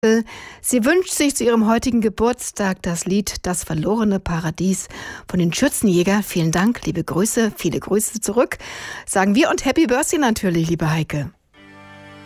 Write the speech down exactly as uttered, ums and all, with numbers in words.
Sie wünscht sich zu ihrem heutigen Geburtstag das Lied Das verlorene Paradies von den Schürzenjäger. Vielen Dank, liebe Grüße, viele Grüße zurück. Sagen wir und Happy Birthday natürlich, liebe Heike.